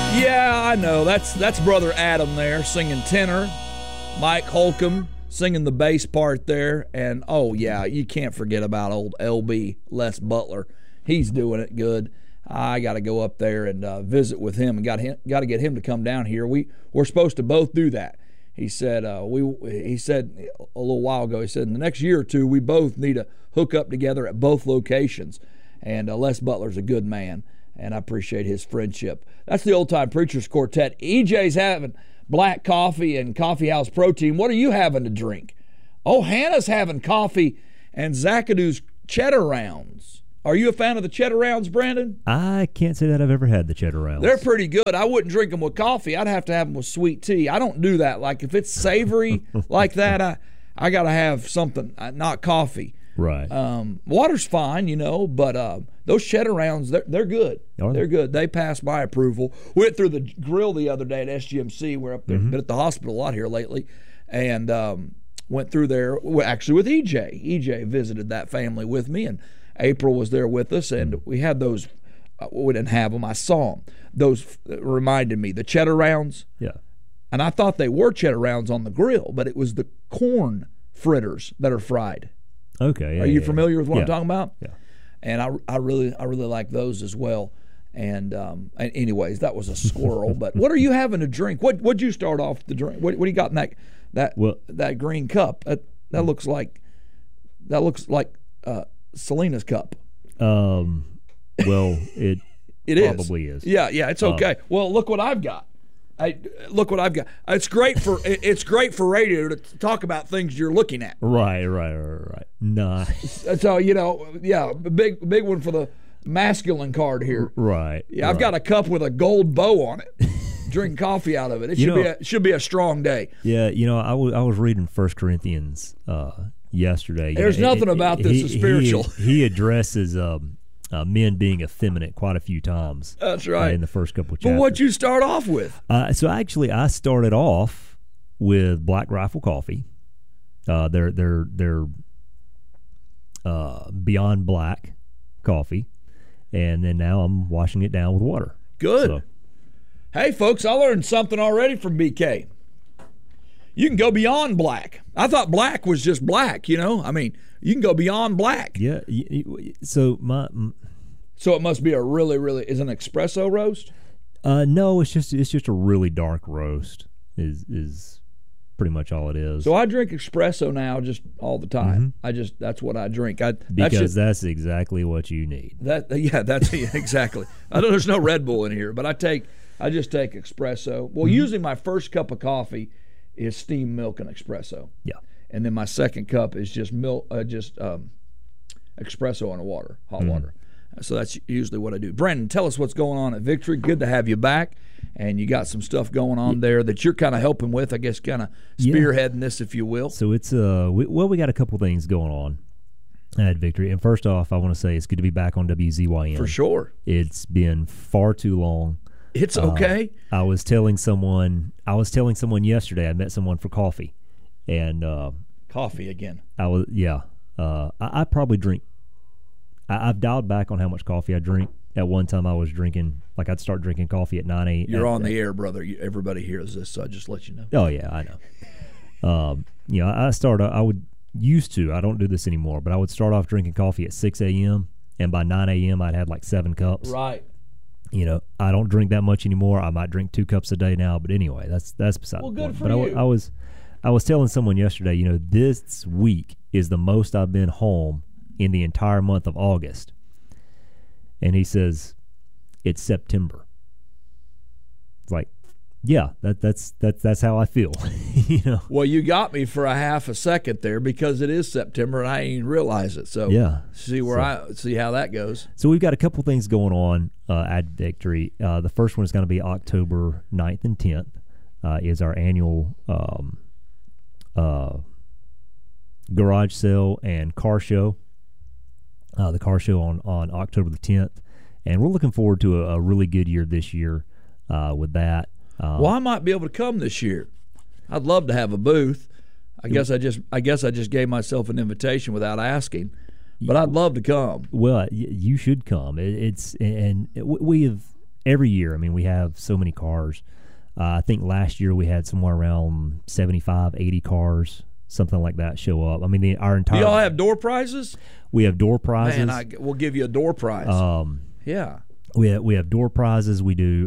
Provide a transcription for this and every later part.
Yeah, I know. That's Brother Adam there singing tenor. Mike Holcomb singing the bass part there. And, oh, yeah, you can't forget about old LB, Les Butler. He's doing it good. I got to go up there and visit with him and got to get him to come down here. We're supposed to both do that. He said he said a little while ago, he said in the next year or two we both need to hook up together at both locations. And Les Butler's a good man, and I appreciate his friendship. That's the Old Time Preachers Quartet. EJ's having black coffee and Coffee House Protein. What are you having to drink? Oh, Hannah's having coffee and Zacadoo's Cheddar Rounds. Are you a fan of the Cheddar Rounds, Brandon? I can't say that I've ever had the Cheddar Rounds. They're pretty good. I wouldn't drink them with coffee. I'd have to have them with sweet tea. I don't do that. Like if it's savory like that, I got to have something, not coffee. Right. Water's fine, but those Cheddar Rounds, they're good. They're good. They pass my approval. Went through the grill the other day at SGMC. We're up there, been at the hospital a lot here lately, and went through there actually with EJ. EJ visited that family with me, and April was there with us, and we had those. We didn't have them. I saw them. Those reminded me the Cheddar Rounds. Yeah. And I thought they were Cheddar Rounds on the grill, but it was the corn fritters that are fried. Okay. Yeah, are you familiar with what I'm talking about? Yeah. And I really like those as well. And anyways, that was a squirrel. But what are you having to drink? What'd you start off to drink? What do you got in that green cup? That looks like Selena's cup. Well, it probably is. Yeah, it's okay. Well, look what I've got. Look what I've got. It's great for radio to talk about things you're looking at. Right. Nice. So big one for the masculine card here. Right. Yeah, I've got a cup with a gold bow on it. Drink coffee out of it. It should be a strong day. Yeah, I was reading 1 Corinthians yesterday. There's nothing about this is spiritual. He addresses men being effeminate quite a few times. That's right. In the first couple of chapters. But what'd you start off with? So actually, I started off with Black Rifle Coffee. They're Beyond Black coffee, and then now I'm washing it down with water. Good. So. Hey, folks, I learned something already from BK. You can go beyond black. I thought black was just black, I mean, you can go beyond black. Yeah. So it must be a really is an espresso roast? No, it's just a really dark roast is pretty much all it is. So I drink espresso now just all the time. That's what I drink. That's exactly what you need. That's exactly. I know there's no Red Bull in here, but I just take espresso. Well, usually my first cup of coffee is steamed milk and espresso. Yeah. And then my second cup is just milk, espresso and water, hot water. So that's usually what I do. Brandon, tell us what's going on at Victory. Good to have you back. And you got some stuff going on there that you're kind of helping with, I guess, kind of spearheading this, if you will. So it's we got a couple things going on at Victory. And first off, I want to say it's good to be back on WZYN. For sure. It's been far too long. It's okay. I was telling someone yesterday. I met someone for coffee, and coffee again. I probably drink. I've dialed back on how much coffee I drink. At one time, I was drinking I'd start drinking coffee at 9 a.m. You're on the air, brother. Everybody hears this, so I just let you know. Oh yeah, I know. I would used to. I don't do this anymore, but I would start off drinking coffee at 6 a.m. and by 9 a.m. I'd had like 7 cups. Right. I don't drink that much anymore. I might drink 2 cups a day now, but anyway, that's beside the point. Good for you. I was telling someone yesterday, this week is the most I've been home in the entire month of August. And he says, it's September. It's like, yeah, that's how I feel. Well, you got me for a half a second there because it is September and I didn't even realize it. So yeah, see how that goes. So we've got a couple things going on at Victory. The first one is going to be October 9th and 10th. Is our annual garage sale and car show. The car show on October the 10th, and we're looking forward to a really good year this year with that. Well, I might be able to come this year. I'd love to have a booth. I guess I just gave myself an invitation without asking, but I'd love to come. Well, you should come. We have every year. I mean, we have so many cars. I think last year we had somewhere around 75, 80 cars, something like that, show up. I mean, our entire. Do y'all have door prizes? We have door prizes. Man, we'll give you a door prize. Yeah. We have door prizes. We do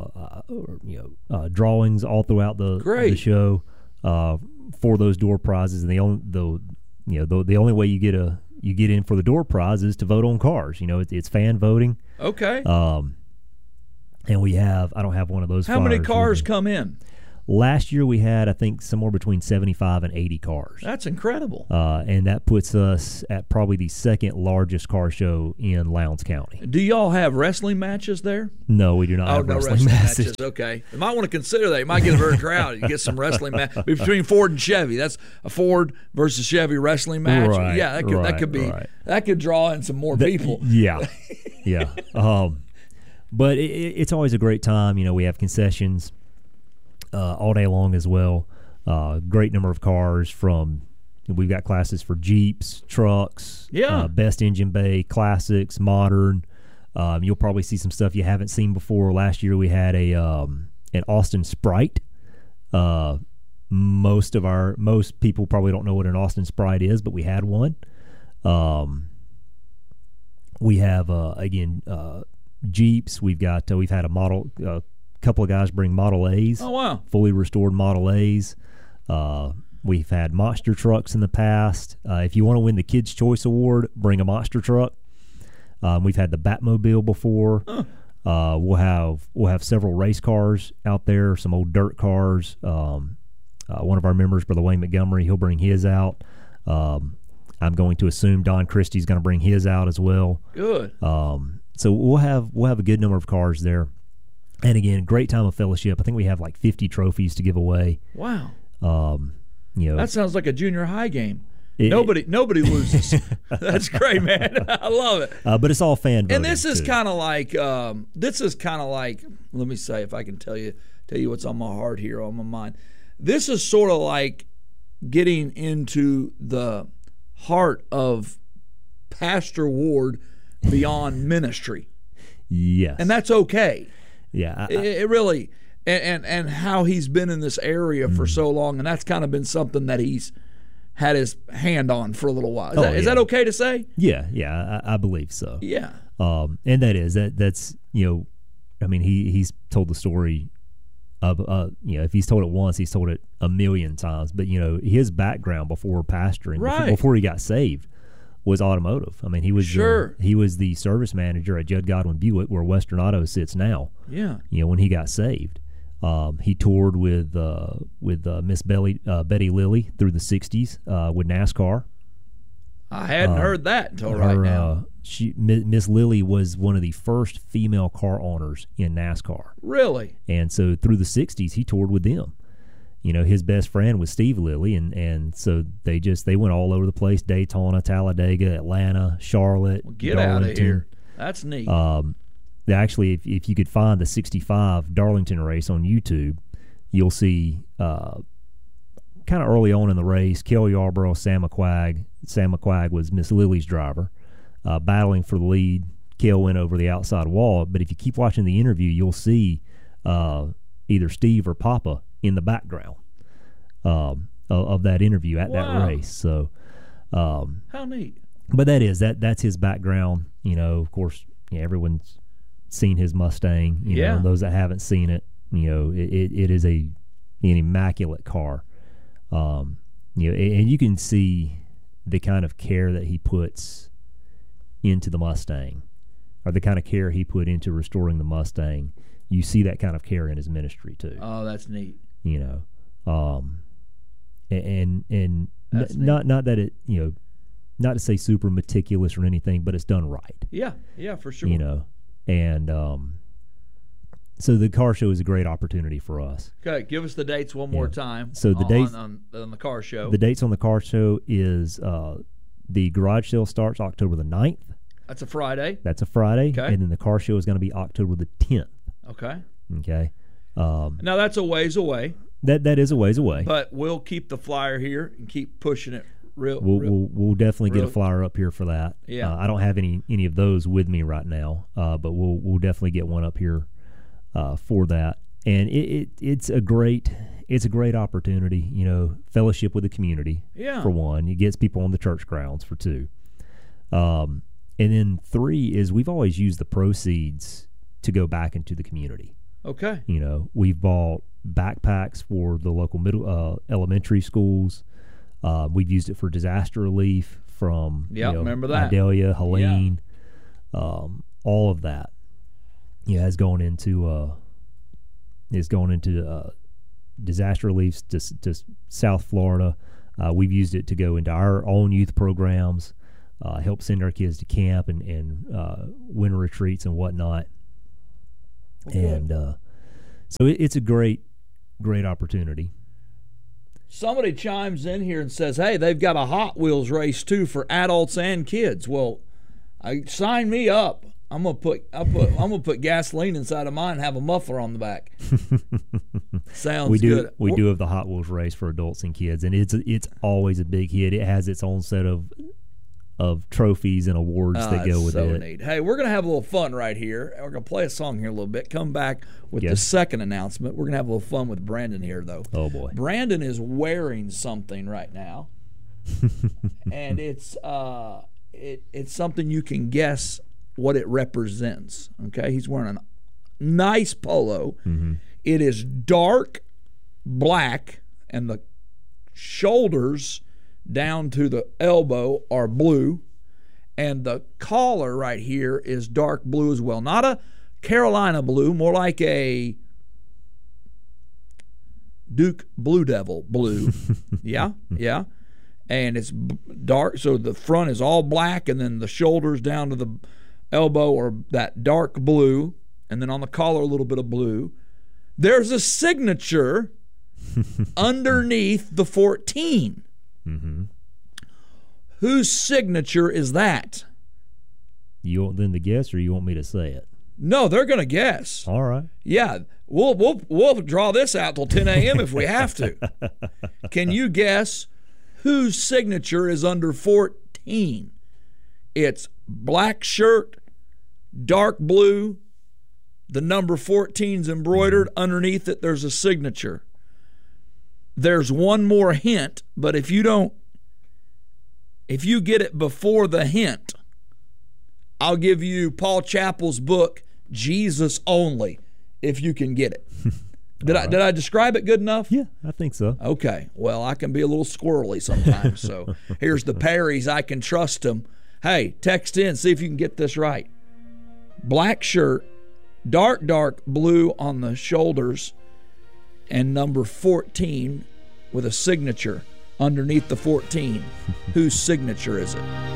drawings all throughout the show for those door prizes. And the only way you get in for the door prize is to vote on cars. You know, it's fan voting. Okay. And we have, I don't have one of those. How many cars come in? Last year we had, I think, somewhere between 75 and 80 cars. That's incredible. And that puts us at probably the second largest car show in Lowndes County. Do y'all have wrestling matches there? No, we do not have wrestling matches. Okay. You might want to consider that. You might get very crowded. You get some wrestling match between Ford and Chevy. That's a Ford versus Chevy wrestling match. Right, yeah, that could be. Right. That could draw in some more people. Yeah. Yeah. But it's always a great time. You know, we have concessions all day long as well. Great number of cars from. We've got classes for Jeeps, trucks, best engine bay, classics, modern. You'll probably see some stuff you haven't seen before. Last year we had an Austin Sprite. Most people probably don't know what an Austin Sprite is, but we had one. We have Jeeps. We've had a couple of guys bring Model A's. Oh, wow. Fully restored Model A's. We've had monster trucks in the past. If you want to win the Kids' Choice Award, bring a monster truck. We've had the Batmobile before. We'll have several race cars out there, some old dirt cars. One of our members, Brother Wayne Montgomery, he'll bring his out. I'm going to assume Don Christie's going to bring his out as well. Good. So we'll have a good number of cars there. And again, great time of fellowship. I think we have like 50 trophies to give away. Wow. That sounds like a junior high game. Nobody loses. That's great, man. I love it. But it's all fan voting. And this is kind of like let me say, if I can tell you what's on my heart here, on my mind. This is sort of like getting into the heart of Pastor Ward beyond ministry. Yes. And that's okay. Yeah. It really, and how he's been in this area for so long, and that's kind of been something that he's had his hand on for a little while. Is that okay to say? Yeah, I believe so. Yeah. And that's I mean, he's told the story of if he's told it once, he's told it a million times. But his background before pastoring, before he got saved, was automotive. I mean, he was the service manager at Judd Godwin Buick, where Western Auto sits now. Yeah. When he got saved, he toured with Miss Betty Lilly through the '60s with NASCAR. I hadn't heard that until right now. Miss Lilly was one of the first female car owners in NASCAR. Really? And so through the '60s, he toured with them. His best friend was Steve Lilly, and so they went all over the place: Daytona, Talladega, Atlanta, Charlotte. Well, get out of here! That's neat. Actually, if you could find the '65 Darlington race on YouTube, you'll see kind of early on in the race, Cale Yarborough, Sam McQuagg. Sam McQuagg was Miss Lily's driver, battling for the lead. Cale went over the outside wall, but if you keep watching the interview, you'll see either Steve or Papa in the background of that interview at that race. So, how neat! But that's his background. Of course, everyone's seen his Mustang. And those that haven't seen it, it is an immaculate car. And you can see the kind of care that he puts into the Mustang, or the kind of care he put into restoring the Mustang. You see that kind of care in his ministry too. Oh, that's neat. And that's not that it, not to say super meticulous or anything, but it's done right. Yeah, for sure. And so the car show is a great opportunity for us. Okay, give us the dates one more time. So the dates on the car show. The dates on the car show is the garage sale starts October the 9th. That's a Friday. Okay. And then the car show is going to be October the 10th. Okay. Now that's a ways away. That is a ways away. But we'll keep the flyer here and keep pushing it. We'll definitely get a flyer up here for that. Yeah. I don't have any of those with me right now, but we'll definitely get one up here for that, and it's a great opportunity. You know, fellowship with the community. Yeah. For one, it gets people on the church grounds. For two, and then three is we've always used the proceeds to go back into the community. Okay. You know, we've bought backpacks for the local elementary schools. We've used it for disaster relief from remember that. Idalia, Helene, all of that. Yeah, is going into disaster relief to South Florida. We've used it to go into our own youth programs, help send our kids to camp and winter retreats and whatnot. Okay. And so it's a great opportunity. Somebody chimes in here and says, "Hey, they've got a Hot Wheels race too for adults and kids." Well, sign me up. I'm gonna put gasoline inside of mine and have a muffler on the back. Sounds good. We do have the Hot Wheels race for adults and kids, and it's always a big hit. It has its own set of trophies and awards that go with it. Neat. Hey, we're going to have a little fun right here. We're going to play a song here a little bit. Come back with the second announcement. We're going to have a little fun with Brandon here, though. Oh, boy. Brandon is wearing something right now, and it's something you can guess what it represents. Okay? He's wearing a nice polo. Mm-hmm. It is dark black, and the shoulders down to the elbow are blue, and the collar right here is dark blue as well. Not a Carolina blue, more like a Duke Blue Devil blue. yeah. And it's dark, so the front is all black, and then the shoulders down to the elbow are that dark blue, and then on the collar a little bit of blue. There's a signature underneath the 14. Mm-hmm. Whose signature is that? You want them to guess, or you want me to say it? No, they're going to guess. All right. Yeah, we'll draw this out till 10 a.m. if we have to. Can you guess whose signature is under 14? It's black shirt, dark blue. The number 14's embroidered. Underneath it, there's a signature. There's one more hint, but if you get it before the hint, I'll give you Paul Chappell's book, Jesus Only, if you can get it. Did I describe it good enough? Yeah, I think so. Okay. Well, I can be a little squirrely sometimes, so here's the Perrys. I can trust them. Hey, text in, see if you can get this right. Black shirt, dark blue on the shoulders, and number 14 with a signature underneath the 14. Whose signature is it?